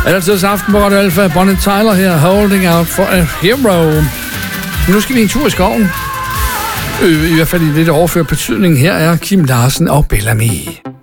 Altid aften på Radio Alfa. Bonnie Tyler her, Holding Out for a Hero. Nu skal vi en tur i skoven. I hvert fald i lidt overført betydning. Her er Kim Larsen og Bellamy.